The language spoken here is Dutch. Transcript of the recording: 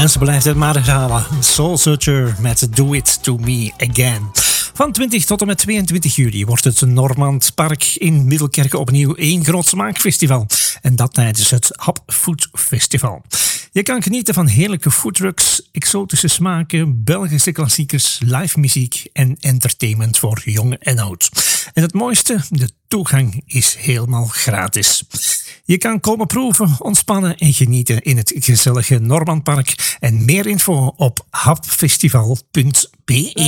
En ze blijft het maar herhalen. Soul Searcher met Do It To Me Again. Van 20 tot en met 22 juli wordt het Normand Park in Middelkerke opnieuw één groot smaakfestival. En dat tijdens het Hap Food Festival. Je kan genieten van heerlijke foodtrucks, exotische smaken, Belgische klassiekers, live muziek en entertainment voor jong en oud. En het mooiste, de toegang is helemaal gratis. Je kan komen proeven, ontspannen en genieten in het gezellige Normandpark. En meer info op hapfestival.be.